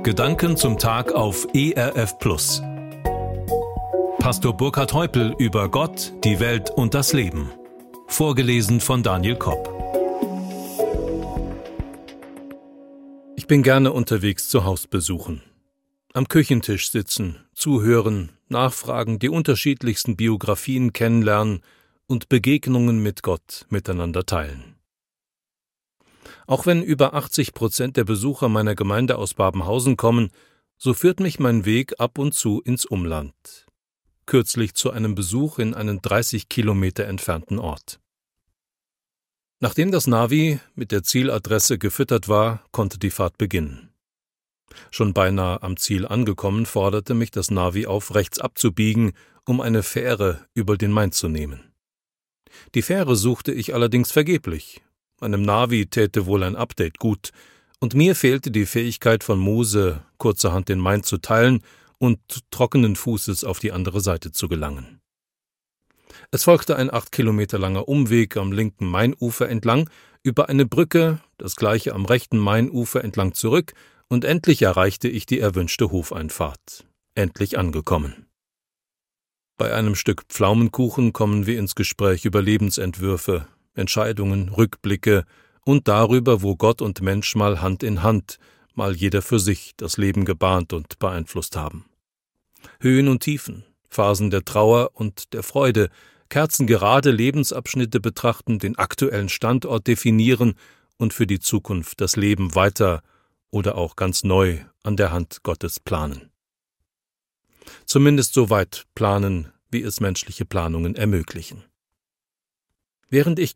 Gedanken zum Tag auf ERF Plus. Pastor Burkhard Heupel über Gott, die Welt und das Leben. Vorgelesen von Daniel Kopp. Ich bin gerne unterwegs zu Hausbesuchen. Am Küchentisch sitzen, zuhören, nachfragen, die unterschiedlichsten Biografien kennenlernen und Begegnungen mit Gott miteinander teilen. Auch wenn über 80% der Besucher meiner Gemeinde aus Babenhausen kommen, so führt mich mein Weg ab und zu ins Umland. Kürzlich zu einem Besuch in einen 30 Kilometer entfernten Ort. Nachdem das Navi mit der Zieladresse gefüttert war, konnte die Fahrt beginnen. Schon beinahe am Ziel angekommen, forderte mich das Navi auf, rechts abzubiegen, um eine Fähre über den Main zu nehmen. Die Fähre suchte ich allerdings vergeblich. Meinem Navi täte wohl ein Update gut, und mir fehlte die Fähigkeit von Mose, kurzerhand den Main zu teilen und trockenen Fußes auf die andere Seite zu gelangen. Es folgte ein 8 Kilometer langer Umweg am linken Mainufer entlang, über eine Brücke, das gleiche am rechten Mainufer entlang zurück, und endlich erreichte ich die erwünschte Hofeinfahrt. Endlich angekommen. Bei einem Stück Pflaumenkuchen kommen wir ins Gespräch über Lebensentwürfe, Entscheidungen, Rückblicke und darüber, wo Gott und Mensch mal Hand in Hand, mal jeder für sich das Leben gebahnt und beeinflusst haben. Höhen und Tiefen, Phasen der Trauer und der Freude, kerzengerade Lebensabschnitte betrachten, den aktuellen Standort definieren und für die Zukunft das Leben weiter oder auch ganz neu an der Hand Gottes planen. Zumindest so weit planen, wie es menschliche Planungen ermöglichen. Während ich